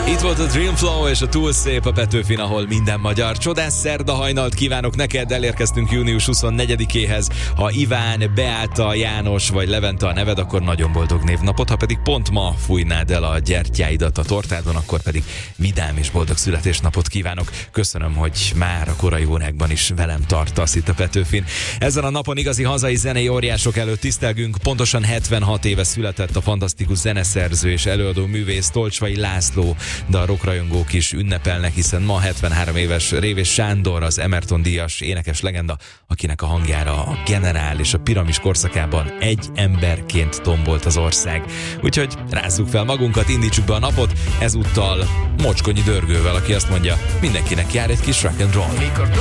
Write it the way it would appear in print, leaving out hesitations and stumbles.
Itt volt a Dream Flow és a Túl szép a Petőfin, ahol minden magyar. Csodás szerda hajnalt kívánok neked, elérkeztünk június 24-éhez. Ha Iván, Beáta, János vagy Levente a neved, akkor nagyon boldog névnapot. Ha pedig pont ma fújnád el a gyertyáidat a tortádon, akkor pedig vidám és boldog születésnapot kívánok. Köszönöm, hogy már a korai órákban is velem tartasz itt a Petőfin. Ezen a napon igazi hazai zenei óriások előtt tisztelgünk. Pontosan 76 éve született a fantasztikus zeneszerző és előadó művész Tolcsvai László, de a rockrajongók is ünnepelnek, hiszen ma 73 éves Révés Sándor, az Emerton díjas énekes legenda, akinek a hangjára a Generál és a Piramis korszakában egy emberként tombolt az ország. Úgyhogy rázzuk fel magunkat, indítsuk be a napot, ezúttal Mocskonyi Dörgővel, aki azt mondja, mindenkinek jár egy kis rock and roll. Mikor